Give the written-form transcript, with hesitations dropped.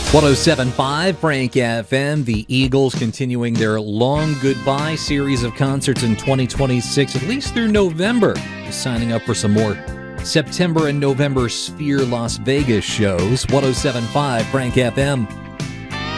107.5 Frank FM. The Eagles continuing their long goodbye series of concerts in 2026, at least through November. Just signing up for some more September and November Sphere Las Vegas shows. 107.5 Frank FM.